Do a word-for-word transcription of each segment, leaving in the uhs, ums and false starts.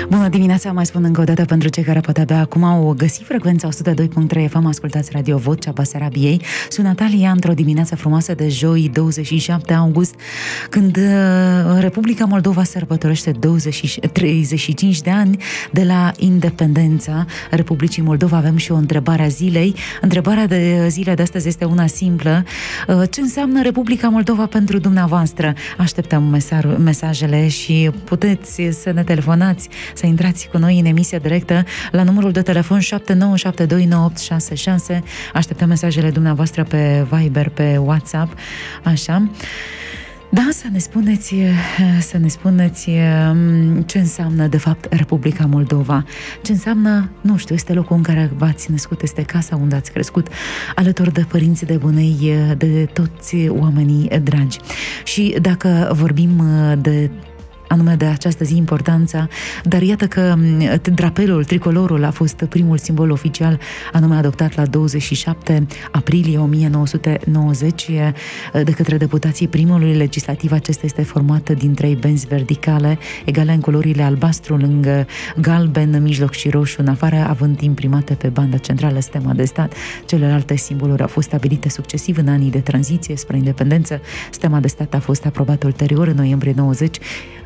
Bună dimineața, mai spun încă o dată pentru cei care poate abia acum au găsit frecvența o sută doi punct trei F M, ascultați Radio Vocea Basarabiei. Sunt Natalia, într-o dimineață frumoasă de joi, douăzeci și șapte august, când Republica Moldova sărbătorește douăzeci, treizeci și cinci de ani de la independența Republicii Moldova. Avem și o întrebare a zilei. Întrebarea de zile de astăzi este una simplă. Ce înseamnă Republica Moldova pentru dumneavoastră? Așteptăm mesar, mesajele și puteți să ne telefonați, să intrați cu noi în emisie directă la numărul de telefon șapte nouă șapte doi nouă opt șase șase. Așteptăm mesajele dumneavoastră pe Viber, pe WhatsApp, așa. Da, să ne spuneți, să ne spuneți ce înseamnă de fapt Republica Moldova. Ce înseamnă, nu știu, este locul în care v-ați născut, este casa unde ați crescut, alături de părinții de bunei, de toți oamenii dragi. Și dacă vorbim de anume de această zi importanța, dar iată că drapelul, tricolorul a fost primul simbol oficial, anume adoptat la douăzeci și șapte aprilie o mie nouă sute nouăzeci de către deputații primului legislativ. Acesta este format din trei benzi verticale, egale în culorile albastru, lângă galben, mijloc și roșu, în afară, având imprimate pe banda centrală stema de stat. Celelalte simboluri au fost stabilite succesiv în anii de tranziție spre independență. Stema de stat a fost aprobată ulterior în noiembrie nouăzeci,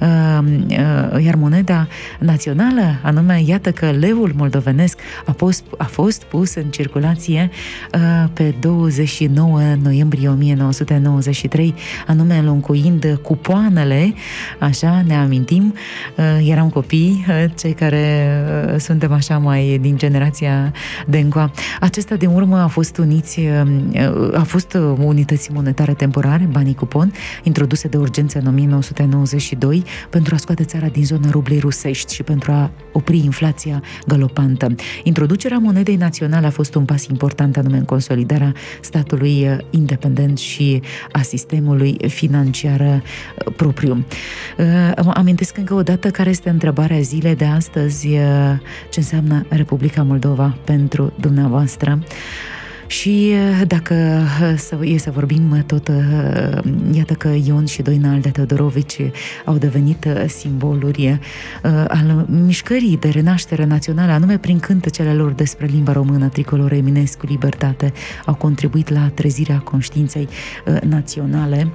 iar moneda națională, anume, iată că leul moldovenesc a fost, a fost pus în circulație pe douăzeci și nouă noiembrie o mie nouă sute nouăzeci și trei, anume înlocuind cupoanele, așa ne amintim, eram copii, cei care suntem așa mai din generația de încoa. Acesta din urmă a fost uniți, a fost unități monetare temporare, banii cupon, introduse de urgență în o mie nouă sute nouăzeci și doi pentru a scoate țara din zona rublei rusești și pentru a opri inflația galopantă. Introducerea monedei naționale a fost un pas important, anume în consolidarea statului independent și a sistemului financiar propriu. Amintesc încă o dată care este întrebarea zilei de astăzi: ce înseamnă Republica Moldova pentru dumneavoastră? Și dacă să, e să vorbim tot, iată că Ion și Doina Aldea Teodorovici au devenit simboluri al mișcării de renaștere națională, anume prin cântecele lor despre limba română, Tricolor, Eminescu, Libertate, au contribuit la trezirea conștiinței naționale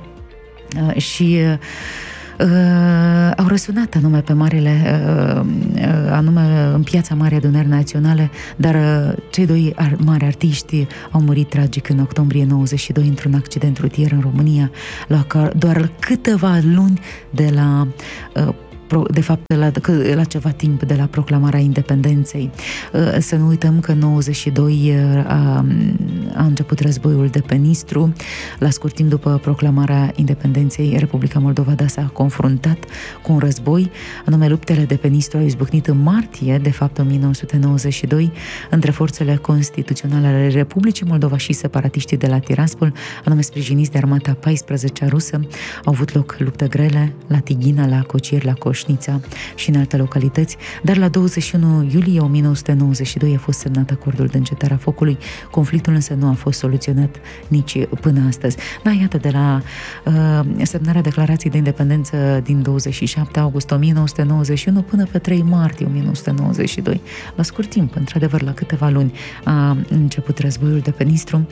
și Uh, au răsunat anume pe marele, uh, uh, anume în piața Mare Adunări Naționale, dar uh, cei doi ar, mari artiști au murit tragic în octombrie nouăzeci și doi într-un accident rutier în România, la doar câteva luni de la uh, de fapt, la, la ceva timp de la proclamarea independenței. Să nu uităm că în nouăzeci și doi a, a început războiul de pe Nistru. La scurt timp după proclamarea independenței, Republica Moldova da s-a confruntat cu un război, anume luptele de pe Nistru au izbucnit în martie, de fapt o mie nouă sute nouăzeci și doi, între forțele constituționale ale Republicii Moldova și separatiștii de la Tiraspol, anume sprijiniți de armata a paisprezecea rusă. Au avut loc lupte grele la Tighina, la Cocieri, la Coș și în alte localități, dar la douăzeci și unu iulie o mie nouă sute nouăzeci și doi a fost semnat acordul de încetare a focului. Conflictul însă nu a fost soluționat nici până astăzi. Da, iată, de la uh, semnarea declarației de independență din douăzeci și șapte august o mie nouă sute nouăzeci și unu până pe trei martie o mie nouă sute nouăzeci și doi, la scurt timp, într-adevăr, la câteva luni a început războiul de pe Nistru.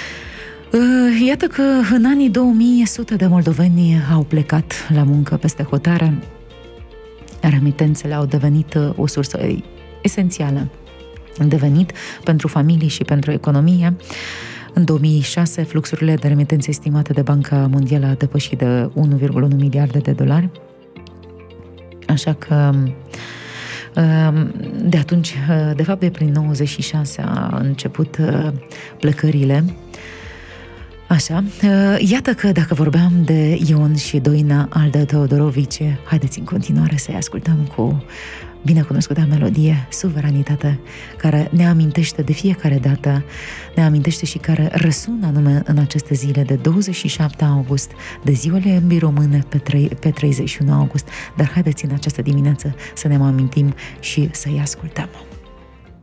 Iată că în anii două mii sute de moldoveni au plecat la muncă peste hotare. Remitențele au devenit o sursă esențială de venit pentru familii și pentru economie. În două mii șase, fluxurile de remitențe estimate de Banca Mondială a depășit de unu virgulă unu miliarde de dolari. Așa că de atunci, de fapt de prin nouăzeci și șase a început plecările. Așa, iată că dacă vorbeam de Ion și Doina Aldea Teodorovici, haideți în continuare să-i ascultăm cu binecunoscuta melodie, Suveranitate, care ne amintește de fiecare dată, ne amintește și care răsună anume în aceste zile de douăzeci și șapte august, de ziua limbii române pe, trei, pe treizeci și unu august, dar haideți în această dimineață să ne mai amintim și să-i ascultăm.